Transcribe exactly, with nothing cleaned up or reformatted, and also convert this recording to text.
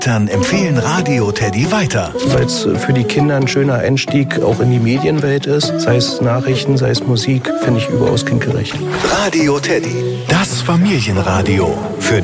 Eltern empfehlen Radio Teddy weiter. Weil es für die Kinder ein schöner Einstieg auch in die Medienwelt ist, sei es Nachrichten, sei es Musik, finde ich überaus kindgerecht. Radio Teddy, das Familienradio. Für